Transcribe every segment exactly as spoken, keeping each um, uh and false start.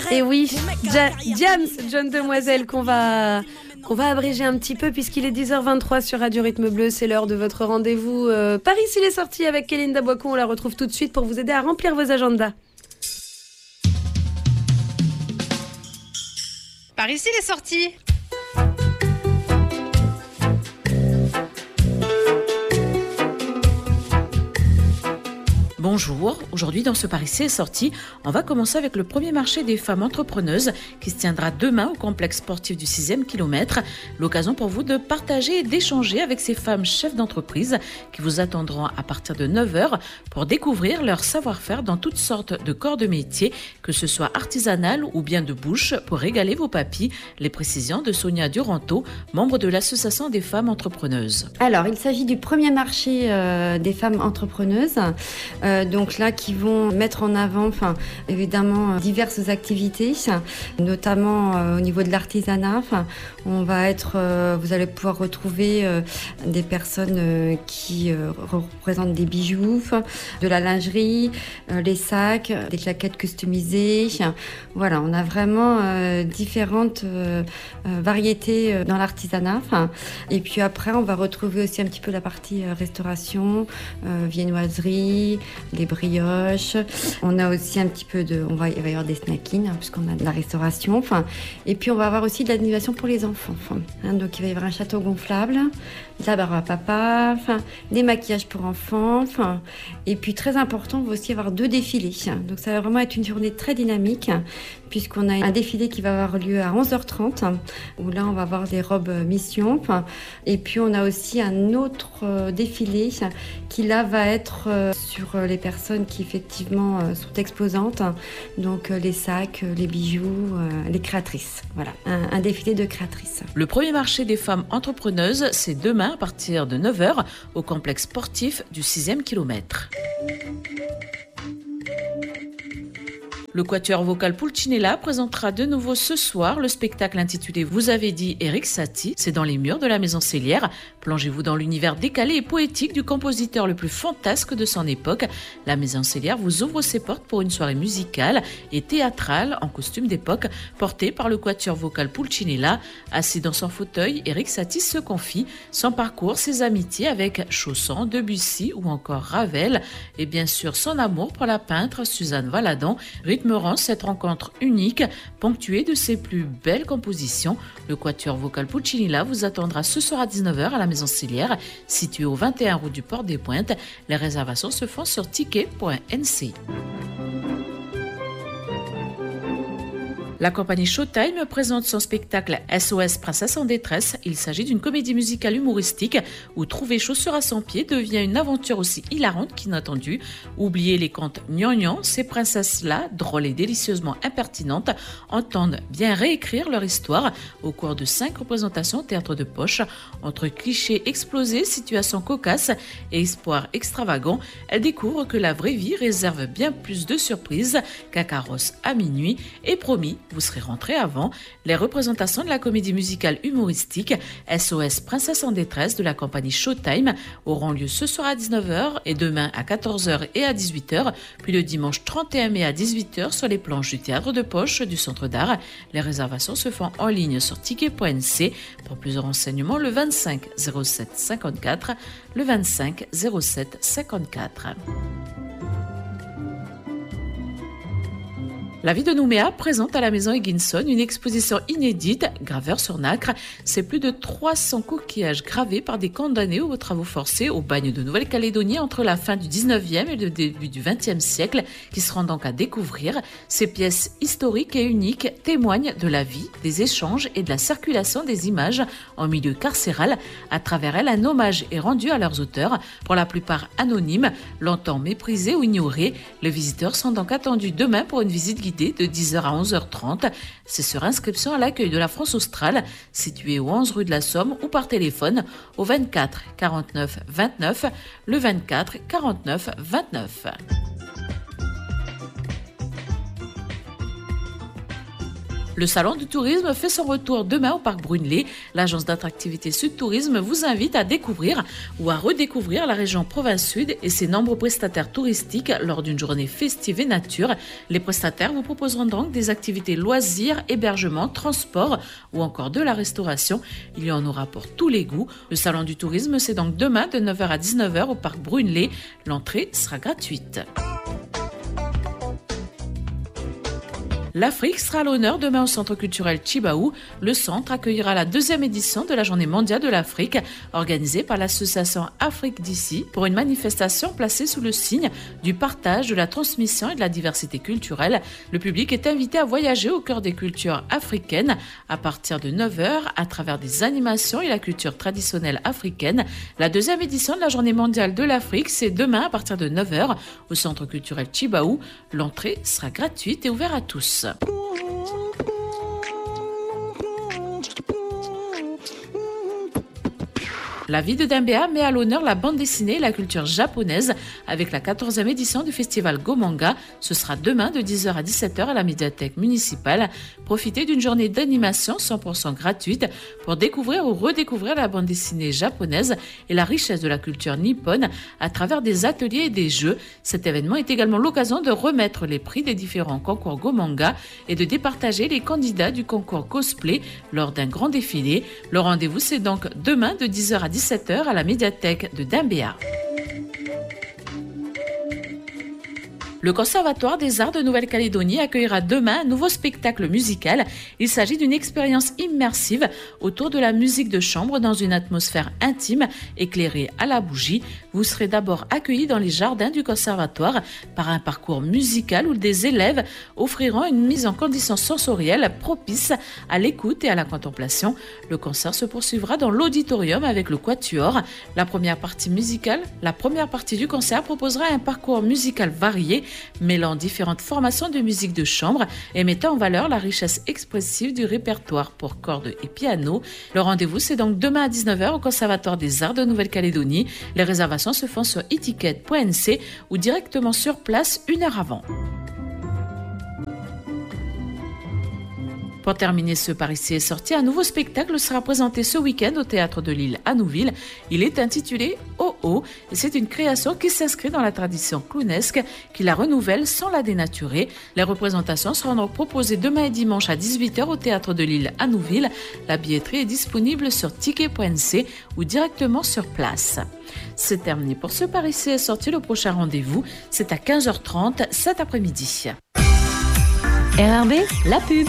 Et oui, ja- Diams, John Demoiselle, qu'on va, qu'on va abréger un petit peu puisqu'il est dix heures vingt-trois sur Radio Rythme Bleu. C'est l'heure de votre rendez-vous. Euh, Paris, il est sorti avec Kéline Daboicon. On la retrouve tout de suite pour vous aider à remplir vos agendas. Par ici les sorties. Bonjour, aujourd'hui dans ce Paris c'est sorti, on va commencer avec le premier marché des femmes entrepreneuses qui se tiendra demain au complexe sportif du sixième kilomètre. L'occasion pour vous de partager et d'échanger avec ces femmes chefs d'entreprise qui vous attendront à partir de neuf heures pour découvrir leur savoir-faire dans toutes sortes de corps de métier, que ce soit artisanal ou bien de bouche, pour régaler vos papilles. Les précisions de Sonia Duranto, membre de l'association des femmes entrepreneuses. Alors, il s'agit du premier marché euh, des femmes entrepreneuses. Euh, donc là, qui vont mettre en avant, enfin, évidemment, euh, diverses activités, notamment euh, au niveau de l'artisanat. Enfin, on va être, euh, vous allez pouvoir retrouver euh, des personnes euh, qui euh, représentent des bijoux, de la lingerie, euh, les sacs, des claquettes customisées. Voilà, on a vraiment euh, différentes euh, euh, variétés euh, dans l'artisanat. Enfin, et puis après, on va retrouver aussi un petit peu la partie euh, restauration, euh, viennoiserie, des brioches. On a aussi un petit peu de, on va, il va y avoir des snackings hein, puisqu'on a de la restauration. Enfin, et puis on va avoir aussi de l'animation pour les enfants. Enfin, hein, donc il va y avoir un château gonflable, de la barbe à papa, enfin, des maquillages pour enfants. Enfin, et puis très important, on va aussi avoir deux défilés. Donc ça va vraiment être une journée très dynamique puisqu'on a un défilé qui va avoir lieu à onze heures trente où là on va avoir des robes mission. Enfin, et puis on a aussi un autre défilé qui là va être sur les personnes qui effectivement sont exposantes, donc les sacs, les bijoux, les créatrices. Voilà, un, un défilé de créatrices. Le premier marché des femmes entrepreneuses, c'est demain à partir de neuf heures au complexe sportif du sixième kilomètre. Le quatuor vocal Pulcinella présentera de nouveau ce soir le spectacle intitulé Vous avez dit Erik Satie. C'est dans les murs de la Maison Cellière. Plongez-vous dans l'univers décalé et poétique du compositeur le plus fantasque de son époque. La Maison Cellière vous ouvre ses portes pour une soirée musicale et théâtrale en costume d'époque portée par le quatuor vocal Pulcinella. Assis dans son fauteuil, Erik Satie se confie son parcours, ses amitiés avec Chausson, Debussy ou encore Ravel et bien sûr son amour pour la peintre Suzanne Valadon. Rythmeront cette rencontre unique, ponctuée de ses plus belles compositions. Le quatuor vocal Pulcinella vous attendra ce soir à dix-neuf heures à la Maison Cellière, située au vingt et un rue du Port des Pointes. Les réservations se font sur ticket point n c. La compagnie Showtime présente son spectacle S O S Princesse en détresse. Il s'agit d'une comédie musicale humoristique où trouver chaussure à son pied devient une aventure aussi hilarante qu'inattendue. Oubliez les contes gnangnan, ces princesses-là, drôles et délicieusement impertinentes, entendent bien réécrire leur histoire au cours de cinq représentations au théâtre de poche. Entre clichés explosés, situations cocasses et espoirs extravagants, elles découvrent que la vraie vie réserve bien plus de surprises qu'un carrosse à minuit et promis, vous serez rentré avant. Les représentations de la comédie musicale humoristique S O S Princesse en détresse de la compagnie Showtime auront lieu ce soir à dix-neuf heures et demain à quatorze heures et à dix-huit heures, puis le dimanche trente et un mai à dix-huit heures sur les planches du théâtre de poche du Centre d'Art. Les réservations se font en ligne sur ticket point n c. Pour plus de renseignements, le vingt-cinq zéro sept cinquante-quatre, le vingt-cinq zéro sept cinquante-quatre. La vie de Nouméa présente à la maison Higginson une exposition inédite, graveur sur nacre. C'est plus de trois cents coquillages gravés par des condamnés aux travaux forcés au bagne de Nouvelle-Calédonie entre la fin du dix-neuvième et le début du vingtième siècle, qui seront donc à découvrir. Ces pièces historiques et uniques témoignent de la vie, des échanges et de la circulation des images en milieu carcéral. À travers elles, un hommage est rendu à leurs auteurs, pour la plupart anonymes, longtemps méprisés ou ignorés. Les visiteurs sont donc attendus demain pour une visite guidée de dix heures à onze heures trente. C'est sur inscription à l'accueil de la France australe, située au onze rue de la Somme, ou par téléphone au vingt-quatre quarante-neuf vingt-neuf, le vingt-quatre quarante-neuf vingt-neuf. Le salon du tourisme fait son retour demain au parc Brunelé. L'agence d'attractivité Sud Tourisme vous invite à découvrir ou à redécouvrir la région Province Sud et ses nombreux prestataires touristiques lors d'une journée festive et nature. Les prestataires vous proposeront donc des activités loisirs, hébergement, transport ou encore de la restauration. Il y en aura pour tous les goûts. Le salon du tourisme, c'est donc demain de neuf heures à dix-neuf heures au parc Brunelé. L'entrée sera gratuite. L'Afrique sera à l'honneur demain au Centre culturel Chibaou. Le centre accueillera la deuxième édition de la Journée mondiale de l'Afrique, organisée par l'association Afrique d'ici pour une manifestation placée sous le signe du partage, de la transmission et de la diversité culturelle. Le public est invité à voyager au cœur des cultures africaines à partir de neuf heures à travers des animations et la culture traditionnelle africaine. La deuxième édition de la Journée mondiale de l'Afrique, c'est demain à partir de neuf heures au Centre culturel Chibaou. L'entrée sera gratuite et ouverte à tous. La ville de Dembéa met à l'honneur la bande dessinée et la culture japonaise avec la quatorzième édition du festival Go-Manga. Ce sera demain de dix heures à dix-sept heures à la médiathèque municipale. Profitez d'une journée d'animation cent pour cent gratuite pour découvrir ou redécouvrir la bande dessinée japonaise et la richesse de la culture nippone à travers des ateliers et des jeux. Cet événement est également l'occasion de remettre les prix des différents concours Go-Manga et de départager les candidats du concours cosplay lors d'un grand défilé. Le rendez-vous, c'est donc demain de dix heures à dix-sept heures à la médiathèque de Dembéa. Le Conservatoire des Arts de Nouvelle-Calédonie accueillera demain un nouveau spectacle musical. Il s'agit d'une expérience immersive autour de la musique de chambre dans une atmosphère intime, éclairée à la bougie. Vous serez d'abord accueillis dans les jardins du Conservatoire par un parcours musical où des élèves offriront une mise en condition sensorielle propice à l'écoute et à la contemplation. Le concert se poursuivra dans l'auditorium avec le Quatuor. La première partie musicale, la première partie du concert proposera un parcours musical varié, mêlant différentes formations de musique de chambre et mettant en valeur la richesse expressive du répertoire pour cordes et piano. Le rendez-vous, c'est donc demain à dix-neuf heures au Conservatoire des Arts de Nouvelle-Calédonie. Les réservations se font sur etiquette point n c ou directement sur place une heure avant. Pour terminer ce Par ici est sorti, un nouveau spectacle sera présenté ce week-end au Théâtre de l'Île à Nouville. Il est intitulé Oh Oh et c'est une création qui s'inscrit dans la tradition clownesque, qui la renouvelle sans la dénaturer. Les représentations seront donc proposées demain et dimanche à dix-huit heures au Théâtre de l'Île à Nouville. La billetterie est disponible sur ticket point n c ou directement sur place. C'est terminé pour ce Par ici est sorti. Le prochain rendez-vous, c'est à quinze heures trente cet après-midi. R R B, la pub.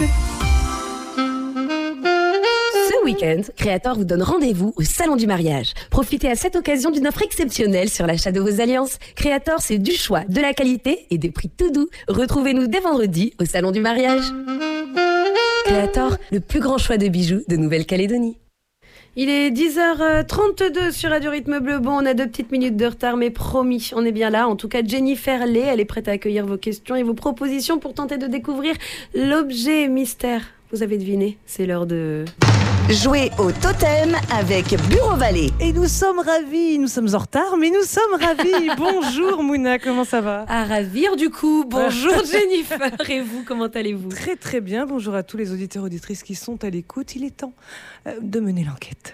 Ce week-end, Créator vous donne rendez-vous au Salon du Mariage. Profitez à cette occasion d'une offre exceptionnelle sur l'achat de vos alliances. Créator, c'est du choix, de la qualité et des prix tout doux. Retrouvez-nous dès vendredi au Salon du Mariage. Créator, le plus grand choix de bijoux de Nouvelle-Calédonie. Il est dix heures trente-deux sur Radio Rythme Bleu. Bon, on a deux petites minutes de retard, mais promis, on est bien là. En tout cas, Jennifer Lay, elle est prête à accueillir vos questions et vos propositions pour tenter de découvrir l'objet mystère. Vous avez deviné, c'est l'heure de... Jouer au totem avec Bureau Vallée. Et nous sommes ravis, nous sommes en retard, mais nous sommes ravis. Bonjour Mouna, comment ça va? À ravir du coup, bonjour Jennifer. Et vous, comment allez-vous? Très très bien, bonjour à tous les auditeurs et auditrices qui sont à l'écoute. Il est temps euh, de mener l'enquête.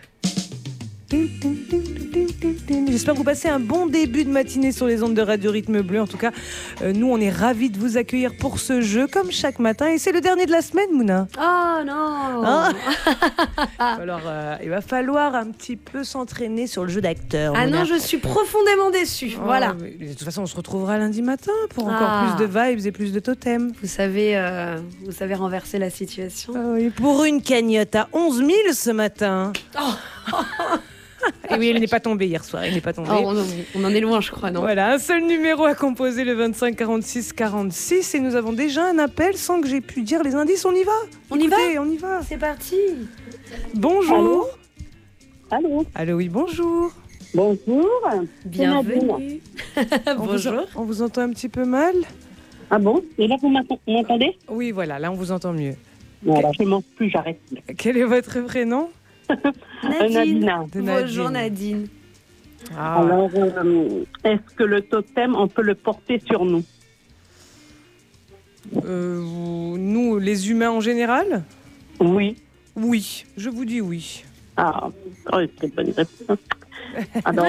J'espère que vous passez un bon début de matinée sur les ondes de Radio Rythme Bleu. En tout cas, euh, nous, on est ravis de vous accueillir pour ce jeu, comme chaque matin. Et c'est le dernier de la semaine, Mouna. Oh non hein Alors, euh, il va falloir un petit peu s'entraîner sur le jeu d'acteur. Ah Mouna. non, je suis profondément déçue. Oh, voilà. De toute façon, on se retrouvera lundi matin pour encore ah. plus de vibes et plus de totems. Vous savez, euh, vous savez renverser la situation. Ah oui, pour une cagnotte à onze mille ce matin. Oh. Et oui, elle n'est pas tombée hier soir, elle n'est pas tombée. Oh, on, on en est loin, je crois, non? Voilà, un seul numéro à composer, le vingt-cinq quarante-six quarante-six. Et nous avons déjà un appel sans que j'ai pu dire les indices. On y va? On y Écoutez, va on y va. C'est parti. Bonjour. Allô? Allô? Allô, oui, bonjour. Bonjour. Bienvenue. Bonjour. On vous, on vous entend un petit peu mal? Ah bon? Et là, vous m'entendez? Oui, voilà, là, on vous entend mieux. Voilà, je ne mange plus, j'arrête. Quel est votre prénom? Nadine. Nadine. Bonjour Nadine. Ah. Alors, euh, est-ce que le totem, on peut le porter sur nous? Euh, vous- nous, les humains en général? Oui. Oui, je vous dis oui. Ah, oh, c'est bonne réponse. Alors,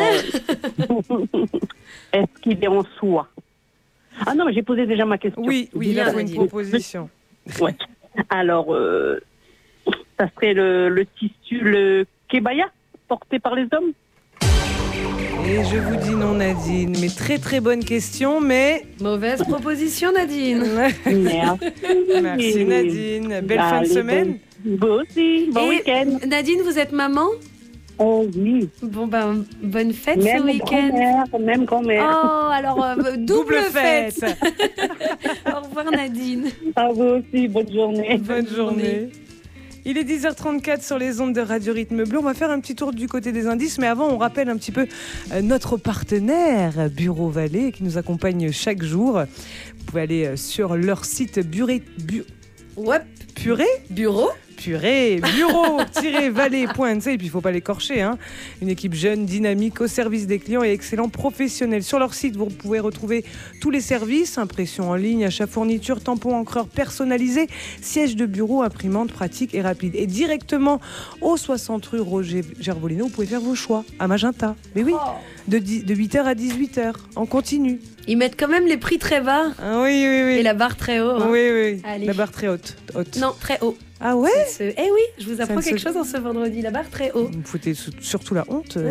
est-ce qu'il est en soie? Ah non, mais j'ai posé déjà ma question. Oui, oui, Bien, il faut une Nadine. proposition. Ouais. Alors, euh, ça serait le, le tissu, le kebaya, porté par les hommes? Et je vous dis non, Nadine. Mais très très bonne question, mais... Mauvaise proposition, Nadine. Merde. Merci Nadine. Belle fin de Allez, semaine. Vous aussi, bon Et week-end. Nadine, vous êtes maman? Oh oui. Bon, ben, bonne fête ce Même week-end. grand-mère, même grand-mère. Oh, alors, euh, double, Double fête. fête. Au revoir, Nadine. À vous aussi, bonne journée. Bonne journée. Il est dix heures trente-quatre sur les ondes de Radio Rythme Bleu. On va faire un petit tour du côté des indices, mais avant, on rappelle un petit peu euh, notre partenaire Bureau Vallée qui nous accompagne chaque jour. Vous pouvez aller euh, sur leur site buré, bu, Ouais, purée, bureau. purée, bureau-vallée point n c, et puis il ne faut pas l'écorcher, hein. Une équipe jeune, dynamique, au service des clients et excellent professionnel. Sur leur site, vous pouvez retrouver tous les services, impression en ligne, achat fourniture, tampon encreur personnalisé, siège de bureau, imprimante pratique et rapide. Et directement au soixante rue Roger Gervolino, vous pouvez faire vos choix à Magenta. Mais oui, de, dix de huit heures à dix-huit heures, en continu. Ils mettent quand même les prix très bas Ah, oui, oui, oui. et la barre très haut. hein. Oui, oui. Allez. La barre très haute. haute. Non, très haut. Ah ouais? Ce- Eh oui, je vous apprends ne quelque se- chose en ce vendredi. La barre très haut. Vous me foutez sou- surtout la honte. euh.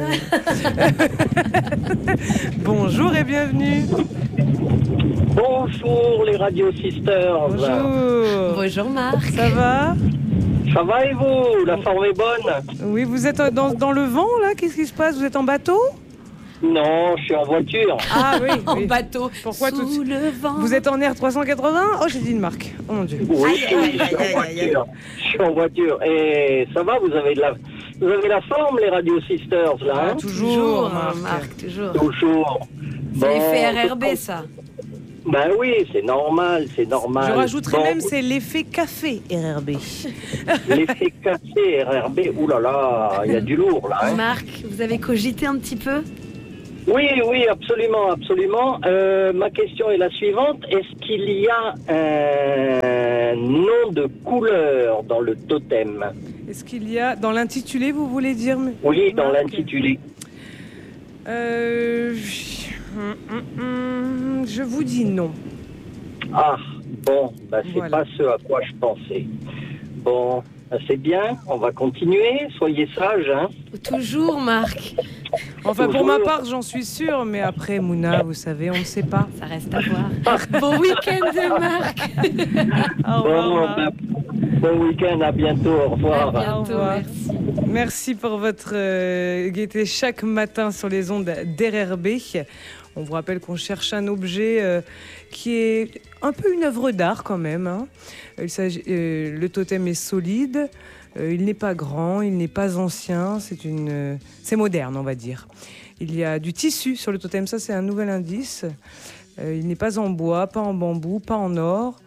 Bonjour et bienvenue. Bonjour les Radio Sisters. Bonjour. Bonjour Marc. Ça va? Ça va et vous? La forme est bonne? Oui, vous êtes euh, dans, dans le vent là? Qu'est-ce qui se passe? Vous êtes en bateau? Non, je suis en voiture. Ah oui, En oui. bateau. Pourquoi tout de Sous suite? le vent. Vous êtes en R trois cent quatre-vingts? Oh, j'ai dit une marque. Oh mon Dieu. Oui, Aïe, oui, aïe, je suis aïe, en aïe, aïe, voiture. Je suis en voiture. Et ça va, vous avez de la, vous avez la forme les Radio Sisters là, Ah, hein? toujours, Toujours, hein, Marc. Marc, toujours. Toujours. C'est l'effet Bon, R R B, ça. Ben oui, c'est normal, c'est normal. Je rajouterais Bon, même c'est l'effet café R R B. l'effet café R R B. Ouh là là, il y a du lourd là. Hein? Marc, vous avez cogité un petit peu? Oui, oui, absolument, absolument. Euh, ma question est la suivante. Est-ce qu'il y a un nom de couleur dans le totem? Est-ce qu'il y a dans l'intitulé, vous voulez dire? Oui, dans Marc? l'intitulé. Euh, hum, hum, hum, je vous dis non. Ah, bon, bah, c'est Voilà. pas ce à quoi je pensais. Bon, bah, c'est bien, on va continuer. Soyez sages, hein. Toujours, Marc. Enfin, pour ma Toujours. part, j'en suis sûre, mais après, Mouna, vous savez, on ne sait pas. Ça reste à voir. Bon week-end, Marc. Au revoir, Bon, Marc. bah, bon week-end, à bientôt, au À revoir. Au bientôt, revoir. merci. Merci pour votre euh, gaieté chaque matin sur les ondes d'R R B. On vous rappelle qu'on cherche un objet euh, qui est un peu une œuvre d'art quand même, hein. Il s'agit, euh, le totem est solide, euh, il n'est pas grand, il n'est pas ancien, c'est une, euh, c'est moderne on va dire. Il y a du tissu sur le totem, ça c'est un nouvel indice. Euh, il n'est pas en bois, pas en bambou, pas en or.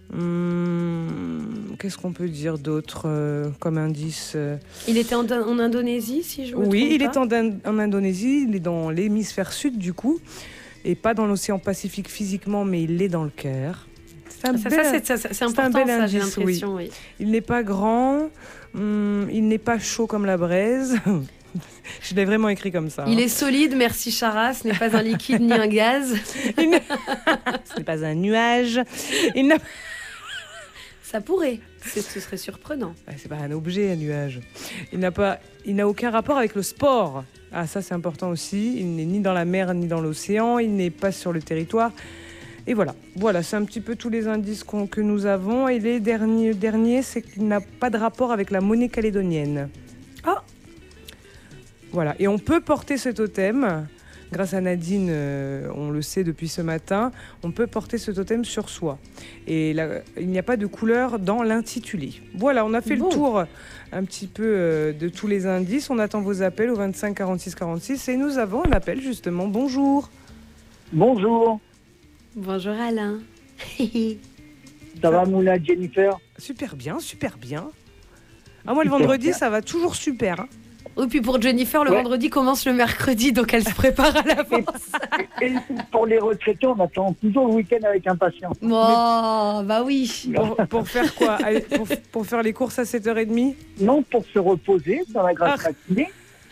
Hum, qu'est-ce qu'on peut dire d'autre euh, comme indice euh, Il était en, en Indonésie, si je me Oui, trompe il pas. est en, Dan- en Indonésie, il est dans l'hémisphère sud du coup, et pas dans l'océan Pacifique physiquement, mais il est dans le Caire. C'est un Ça, bel- ça, c'est, ça, c'est c'est un important, bel ça, j'ai indice, l'impression. Oui. Il n'est pas grand, hum, il n'est pas chaud comme la braise. Je l'ai vraiment écrit comme ça. Il hein. est solide, merci Chara, ce n'est pas un liquide ni un gaz. Il n'est- Ce n'est pas un nuage. Il n'a Ça pourrait, c'est, ce serait surprenant. Bah, c'est pas un objet, un nuage. Il n'a pas, il n'a aucun rapport avec le sport. Ah, ça c'est important aussi. Il n'est ni dans la mer ni dans l'océan. Il n'est pas sur le territoire. Et voilà, voilà, c'est un petit peu tous les indices qu'on, que nous avons. Et les derniers, derniers, c'est qu'il n'a pas de rapport avec la monnaie calédonienne. Ah. Voilà, et on peut porter ce totem. Grâce à Nadine, euh, on le sait depuis ce matin, on peut porter ce totem sur soi. Et là, il n'y a pas de couleur dans l'intitulé. Voilà, on a fait Bon. le tour un petit peu euh, de tous les indices. On attend vos appels au vingt-cinq quarante-six quarante-six et nous avons un appel justement. Bonjour. Bonjour, Bonjour Alain. ça va Moula, Jennifer? Super bien, super bien. Ah, moi le Super vendredi, bien. ça va toujours super. hein. Et puis pour Jennifer, le Ouais. vendredi commence le mercredi, donc elle se prépare à l'avance. Et pour les retraités, on attend toujours le week-end avec impatience. Oh, bah oui. Pour, pour faire quoi? Allez, pour, pour faire les courses à sept heures trente? Non, pour se reposer dans la grasse matinée.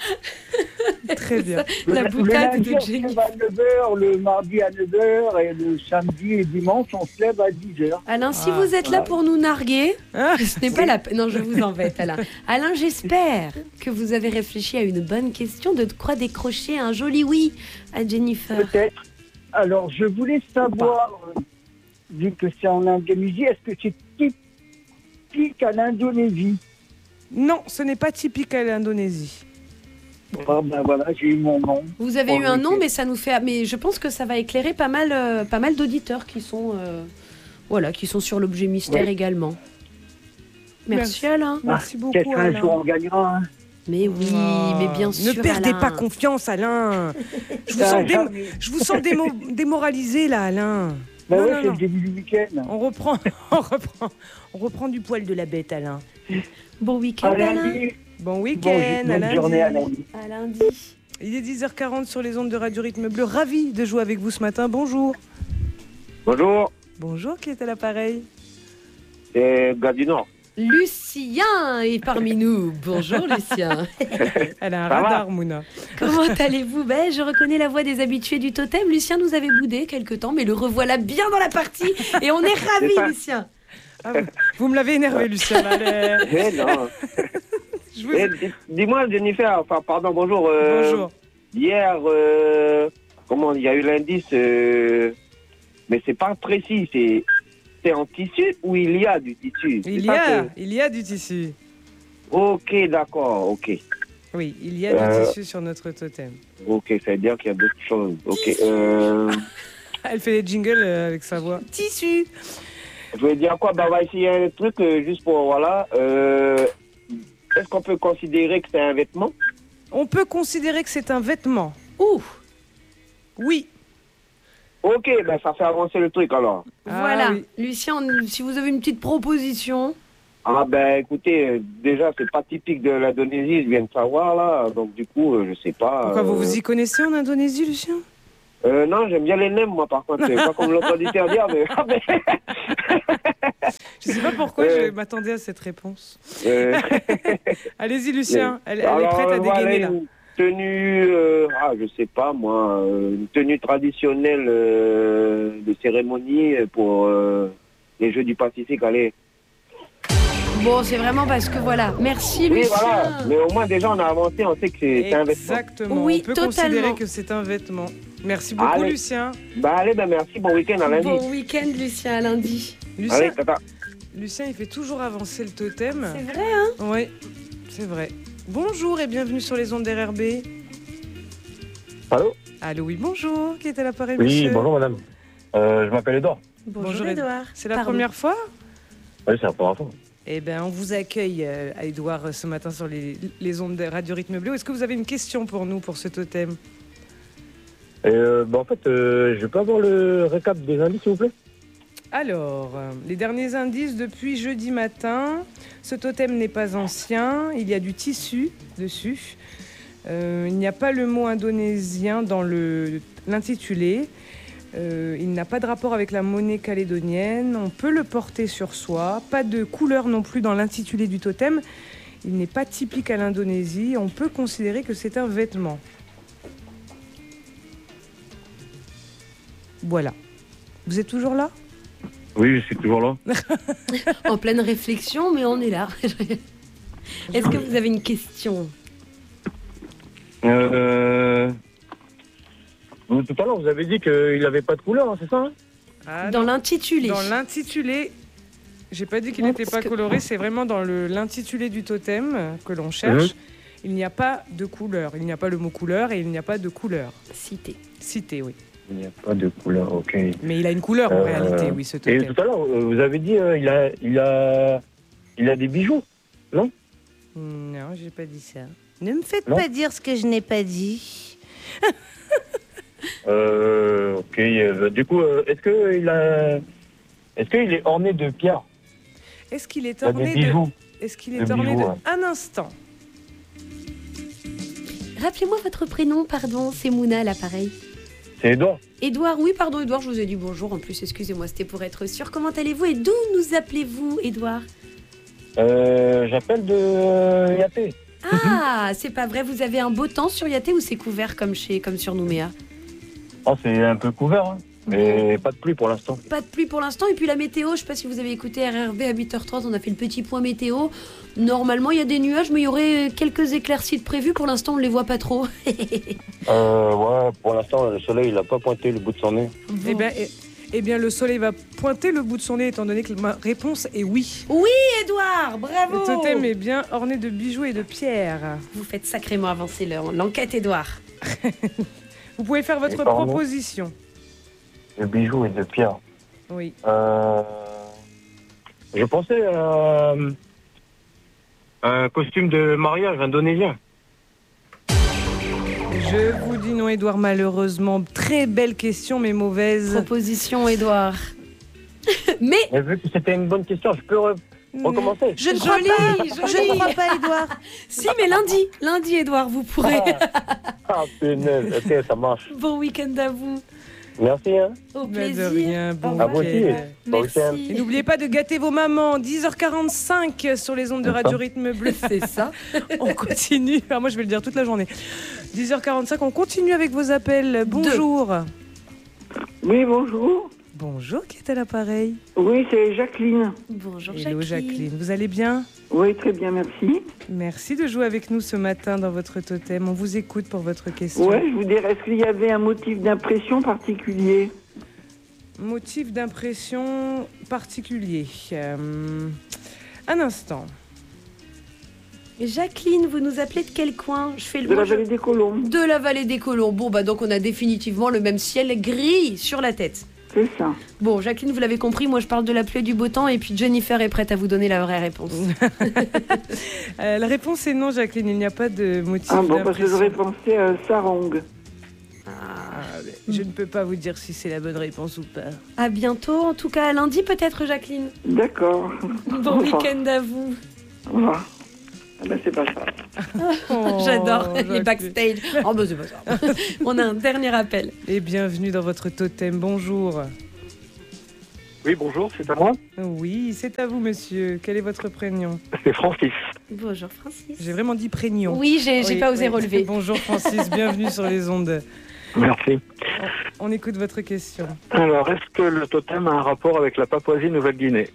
Très bien. La le, boutade le lundi, de on se Jenny. lève à neuf heures, le mardi à neuf heures, et le samedi et dimanche, on se lève à dix heures. Alain, si Ah, vous êtes là voilà. pour nous narguer, Ah, ce n'est pas la peine. Non, je vous embête, Alain. Alain, j'espère que vous avez réfléchi à une bonne question de quoi décrocher un joli oui à Jennifer. Peut-être. Alors, je voulais savoir, euh, vu que c'est en Indonésie, est-ce que c'est typique à l'Indonésie? non, ce n'est pas typique à l'Indonésie. Ah, ben voilà, j'ai eu mon nom. Vous avez Pour eu le un nom, week-end. mais ça nous fait. Mais je pense que ça va éclairer pas mal, euh, pas mal d'auditeurs qui sont, euh, voilà, qui sont sur l'objet mystère Ouais. également. Merci, Merci. Alain. Merci beaucoup, Peut-être un Alain. jour on gagnera. Hein. Mais oui, Oh, mais bien sûr. Ne perdez Alain. pas confiance, Alain. Je vous Ah, sens, dé- jamais. je vous sens démo- démoralisé, là, Alain. Ben Non, ouais, non, c'est non. le début du week-end. On reprend, on reprend, on reprend du poil de la bête, Alain. Bon week-end, À Alain. lundi. Bon Bon, week-end, bonne à journée à lundi. lundi. À lundi. Il est dix heures quarante sur les ondes de Radio Rythme Bleu. Ravi de jouer avec vous ce matin. Bonjour. Bonjour, Bonjour, qui est à l'appareil? c'est gars du Nord. Lucien est parmi nous. Bonjour, Lucien. Elle a un Ça va radar, Mouna. Comment allez-vous? Ben, je reconnais la voix des habitués du totem. Lucien nous avait boudé quelque temps, mais le revoilà bien dans la partie et on est C'est ravis, ça. Lucien. Ah, vous- vous me l'avez énervé, Lucien. Là, les- Eh non. Je vous- Eh, dis- Dis-moi, Jennifer, enfin, pardon, bonjour. euh, Bonjour. Hier, euh, comment, il y a eu l'indice, euh, mais c'est pas précis, c'est, c'est en tissu ou il y a du tissu? Il C'est y ça a, que- il y a du tissu. Ok, d'accord, ok. Oui, il y a Euh, du tissu sur notre totem. Ok, ça veut dire qu'il y a d'autres choses. Ok, euh, Elle fait les jingles euh, avec sa voix. Tissu. je voulais dire quoi? Bah, on va essayer un truc, euh, juste pour, voilà. Euh, est-ce qu'on peut considérer que c'est un vêtement? On peut considérer que c'est un vêtement. Ouh, Oui. Ok, ben ça fait avancer le truc alors. Ah voilà. oui. Lucien, on- si vous avez une petite proposition. Ah ben écoutez, euh, déjà c'est pas typique de l'Indonésie, je viens de savoir là, donc du coup euh, je sais pas. Pourquoi euh, vous vous y connaissez en Indonésie, Lucien? euh, Non, j'aime bien les nems moi par contre, c'est pas comme l'autre auditeur dire, mais... Ah, ben, Je sais pas pourquoi Euh. je m'attendais à cette réponse. euh, Allez-y, Lucien. Elle, elle est alors, prête à euh, voilà, dégainer là. une tenue, euh, ah je sais pas moi, euh, une tenue traditionnelle euh, de cérémonie pour euh, les Jeux du Pacifique, allez. Bon, c'est vraiment parce que voilà. Merci, Oui Lucien. voilà, mais au moins déjà on a avancé, on sait que c'est c'est un vêtement. Exactement. Oui, On peut totalement. considérer que c'est un vêtement. Merci beaucoup, Allez. Lucien. Bah allez, ben merci, bon week-end à lundi. Bon week-end, Lucien, à lundi. Lucien, Allez, tata. Lucien, il fait toujours avancer le totem. C'est vrai, hein? Oui, c'est vrai. Bonjour et bienvenue sur les ondes d'R R B. Allô? Allô, oui, bonjour. Qui est à l'appareil, Oui, monsieur? bonjour madame. Euh, je m'appelle Edouard. Bonjour, Edouard. C'est la Pardon. première fois? Oui, c'est la première fois. Eh bien, on vous accueille, euh, à Edouard, ce matin sur les, les ondes de Radio Rythme Bleu. Est-ce que vous avez une question pour nous, pour ce totem? Et euh, bah, en fait, euh, je peux avoir le récap des indices, s'il vous plaît? Alors, euh, les derniers indices depuis jeudi matin. Ce totem n'est pas ancien. Il y a du tissu dessus. Euh, il n'y a pas le mot indonésien dans le- l'intitulé. Euh, il n'a pas de rapport avec la monnaie calédonienne. On peut le porter sur soi. Pas de couleur non plus dans l'intitulé du totem. Il n'est pas typique à l'Indonésie. On peut considérer que c'est un vêtement. Voilà. Vous êtes toujours là? Oui, je suis toujours là. En pleine réflexion, mais on est là. Est-ce que vous avez une question? Euh, vous, tout à l'heure, vous avez dit qu'il n'avait pas de couleur, hein, c'est ça? Hein? Ah, Dans non. l'intitulé. Dans l'intitulé, j'ai pas dit qu'il Non, n'était parce pas que- coloré, c'est vraiment dans le- l'intitulé du totem que l'on cherche. Mhm. Il n'y a pas de couleur, il n'y a pas le mot couleur et il n'y a pas de couleur. Cité. Cité, oui. Il n'y a pas de couleur, ok. Mais il a une couleur en Euh, réalité, oui, ce Et totem. tout à l'heure, euh, vous avez dit euh, il a, il a, il a des bijoux, non? Non, j'ai pas dit ça. Ne me faites Non. pas dire ce que je n'ai pas dit. Euh, ok. euh, du coup, euh, est-ce que il a, est-ce qu'il est orné de pierres? Est-ce qu'il est Il a des orné de... bijoux. Est-ce qu'il est De orné bijoux, de... ouais. Un instant. Rappelez-moi votre prénom, pardon, c'est Mouna à l'appareil. C'est Edouard. Édouard, oui, pardon, Édouard, je vous ai dit bonjour. En plus, excusez-moi, c'était pour être sûr. Comment allez-vous et d'où nous appelez-vous, Édouard? Euh, j'appelle de Yaté. Ah, c'est pas vrai, vous avez un beau temps sur Yaté ou c'est couvert comme, chez, comme sur Nouméa? Oh, c'est un peu couvert, hein. Mais pas de pluie pour l'instant. Pas de pluie pour l'instant. Et puis la météo, je sais pas si vous avez écouté R R B à huit heures trente, on a fait le petit point météo. Normalement, il y a des nuages, mais il y aurait quelques éclaircies de prévues. Pour l'instant, on ne les voit pas trop. euh, ouais, pour l'instant, le soleil, il n'a pas pointé le bout de son nez. Bon. Eh bien, eh, eh bien, le soleil va pointer le bout de son nez, étant donné que ma réponse est oui. Oui, Édouard, bravo. Le totem est bien orné de bijoux et de pierres. Vous faites sacrément avancer l'enquête, Édouard. Vous pouvez faire votre proposition. De bijoux et de pierres. Oui. Euh, je pensais à un costume de mariage indonésien. Je vous dis non, Édouard, malheureusement. Très belle question, mais mauvaise. Proposition, Édouard. mais... mais vu que c'était une bonne question, je peux re- recommencer. Je ne crois pas, je ne crois pas, Édouard. Si, mais lundi, lundi, Édouard, vous pourrez. Ah, punaise, ok, ça marche. Bon week-end à vous. Merci, hein. Au plaisir. De rien, bon à vous aussi. Bon week-end. Et n'oubliez pas de gâter vos mamans. dix heures quarante-cinq sur les ondes de Radio Rythme Bleu. C'est ça. On continue. Alors moi, je vais le dire toute la journée. dix heures quarante-cinq, on continue avec vos appels. Bonjour. Deux. Oui, bonjour. Bonjour, qui est à l'appareil? Oui, c'est Jacqueline. Bonjour, Hello, Jacqueline. Jacqueline. Vous allez bien? Oui, très bien, merci. Merci de jouer avec nous ce matin dans votre totem. On vous écoute pour votre question. Oui, je vous dirais, est-ce qu'il y avait un motif d'impression particulier? Motif d'impression particulier. Euh, un instant. Jacqueline, vous nous appelez de quel coin? Je fais le De la moi, je- vallée des Colombes. De la vallée des Colombes. Bon, bah donc on a définitivement le même ciel gris sur la tête. C'est ça. Bon, Jacqueline, vous l'avez compris, moi je parle de la pluie et du beau temps et puis Jennifer est prête à vous donner la vraie réponse. Euh, la réponse est non, Jacqueline. Il n'y a pas de motif Ah bon, parce que d'impression. j'aurais pensé à sarong. Ah, mais je ne peux pas vous dire si c'est la bonne réponse ou pas. À bientôt, en tout cas à lundi peut-être, Jacqueline. D'accord. Bon week-end à vous. Au revoir. Ah ben, c'est pas ça. Oh, J'adore les Jacqueline. backstage. Oh bah c'est pas ça. On a un dernier appel. Et bienvenue dans votre totem. Bonjour. Oui, bonjour, c'est à moi. Oui, c'est à vous, monsieur. Quel est votre prénom? C'est Francis. Bonjour Francis. J'ai vraiment dit prénom. Oui, j'ai j'ai pas osé relever. Bonjour Francis, bienvenue sur les ondes. Merci. On, on écoute votre question. Alors, est-ce que le totem a un rapport avec la Papouasie-Nouvelle-Guinée?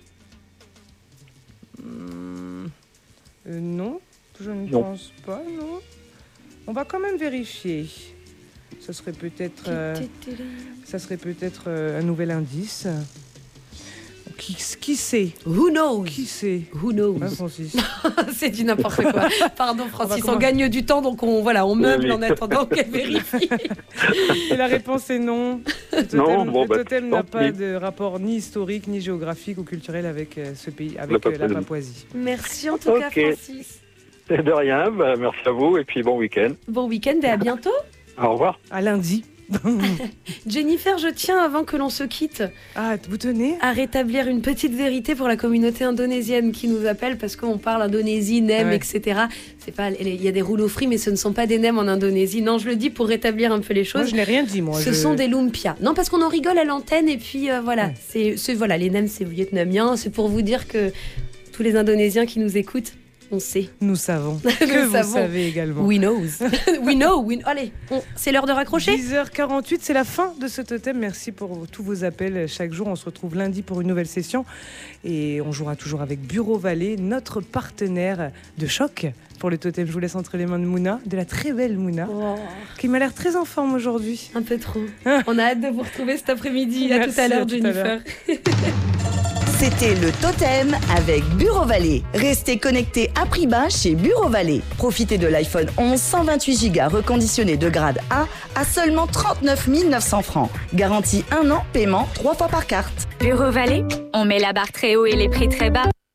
Hum, euh, non, je ne Non. pense pas, non. On va quand même vérifier. Ça serait peut-être, euh, ça serait peut-être euh, un nouvel indice. Qui, qui sait? Who knows? Qui sait? Who knows? Hein, Francis. C'est du n'importe quoi. Pardon Francis, on, comment- gagne du temps donc on voilà, on meuble Oui. en attendant qu'elle vérifie. Et la réponse est non. Le totem, Non, bon, le bah, totem tant n'a pas pis. de rapport ni historique, ni géographique ou culturel avec euh, ce pays, avec La euh, la Papouasie. Papouasie. Merci en tout cas Ok. Francis. C'est de rien, bah, merci à vous et puis bon week-end. Bon week-end et à bientôt. Au revoir. À lundi. Jennifer, je tiens avant que l'on se quitte Ah, vous tenez à rétablir une petite vérité pour la communauté indonésienne qui nous appelle parce qu'on parle Indonésie, nem, Ouais. et cetera. C'est pas, il y a des rouleaux frits, mais ce ne sont pas des nems en Indonésie. Non, je le dis pour rétablir un peu les choses. Moi, je n'ai rien dit, moi. Ce je- sont des lumpias. Non, parce qu'on en rigole à l'antenne et puis euh, voilà, c'est, c'est voilà, les nems c'est vietnamien. C'est pour vous dire que tous les Indonésiens qui nous écoutent, on sait. Nous savons. Nous que vous savons. savez également. We knows. we know. We... Allez, on- c'est l'heure de raccrocher. dix heures quarante-huit, c'est la fin de ce totem. Merci pour tous vos appels chaque jour. On se retrouve lundi pour une nouvelle session. Et on jouera toujours avec Bureau Vallée, notre partenaire de choc pour le totem. Je vous laisse entre les mains de Mouna, de la très belle Mouna, Oh, qui m'a l'air très en forme aujourd'hui. un peu trop. On a hâte de vous retrouver cet après-midi. À Merci, tout à l'heure, à tout à Jennifer. l'heure. C'était le Totem avec Bureau Vallée. Restez connectés à prix bas chez Bureau Vallée. Profitez de l'iPhone onze cent vingt-huit giga reconditionné de grade A à seulement trente-neuf mille neuf cents francs. Garantie un an, paiement trois fois par carte. Bureau Vallée, on met la barre très haut et les prix très bas.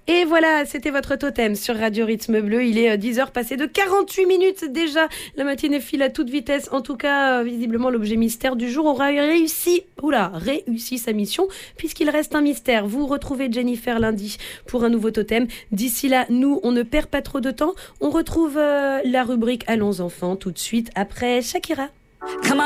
Et voilà, c'était votre totem sur Radio Rythme Bleu. Il est dix heures passé de quarante-huit minutes déjà. La matinée file à toute vitesse. En tout cas, visiblement, l'objet mystère du jour aura réussi, oula, réussi sa mission, puisqu'il reste un mystère. Vous retrouvez Jennifer lundi pour un nouveau totem. D'ici là, nous, on ne perd pas trop de temps. On retrouve euh, la rubrique Allons enfants tout de suite après Shakira. Come on.